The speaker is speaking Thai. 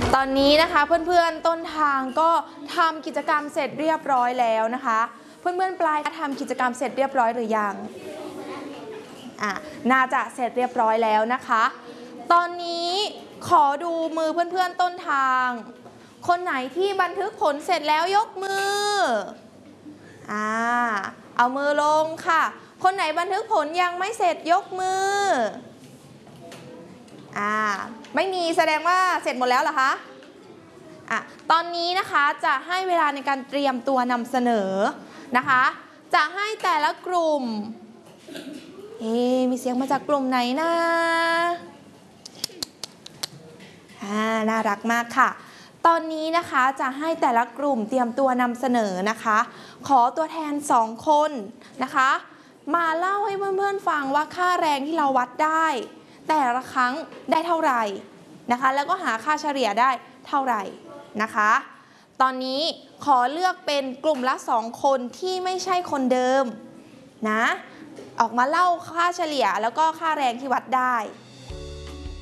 ตอนนี้นะคะเพื่อนๆต้นทางก็ทำกิจกรรมเสร็จเรียบร้อยแล้วนะคะเพื่อนๆปลายทำกิจกรรมเสร็จเรียบร้อยหรือยังน่าจะเสร็จเรียบร้อยแล้วนะคะตอนนี้ขอดูมือเพื่อนๆต้นทางคนไหนที่บันทึกผลเสร็จแล้วยกมือเอามือลงค่ะคนไหนบันทึกผลยังไม่เสร็จยกมือไม่มีแสดงว่าเสร็จหมดแล้วเหรอคะตอนนี้นะคะจะให้เวลาในการเตรียมตัวนำเสนอนะคะจะให้แต่ละกลุ่มมีเสียงมาจากกลุ่มไหนนะน่ารักมากค่ะตอนนี้นะคะจะให้แต่ละกลุ่มเตรียมตัวนำเสนอนะคะขอตัวแทน2คนนะคะมาเล่าให้เพื่อนๆฟังว่าค่าแรงที่เราวัดได้แต่ละครั้งได้เท่าไหร่นะคะแล้วก็หาค่าเฉลี่ยได้เท่าไหร่นะคะตอนนี้ขอเลือกเป็นกลุ่มละ2คนที่ไม่ใช่คนเดิมนะออกมาเล่าค่าเฉลี่ยแล้วก็ค่าแรงที่วัดได้